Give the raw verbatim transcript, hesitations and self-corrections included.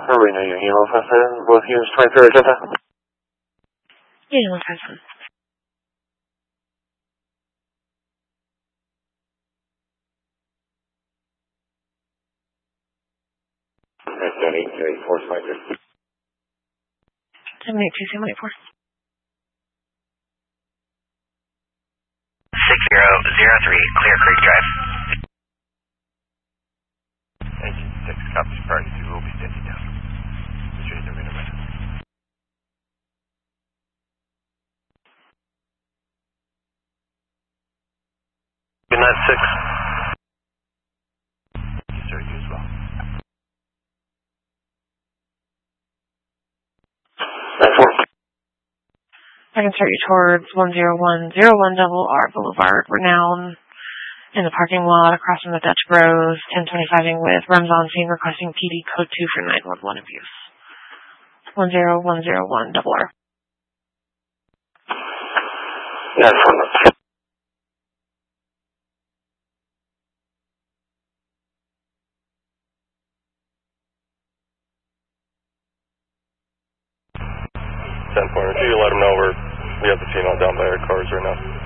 Arena, Union one five seven, both units twenty-three, Delta. Union one five seven. seven eight two eight four five three. seven eight two seven eight four. six zero zero three, Clear Creek Drive. Engine six, copies, priority two will be standing down. Visually the radar runner. Good night, six. Yes, sir, you as well. nine four. I can start you towards one zero one zero one Double R Boulevard. We're now in the parking lot across from the Dutch Bros, ten twenty-five with Rems on scene requesting P D code two for nine one one abuse. one zero one zero one Double R. nine four. ten four, if you let them know we're, we have the female down by our cars right now.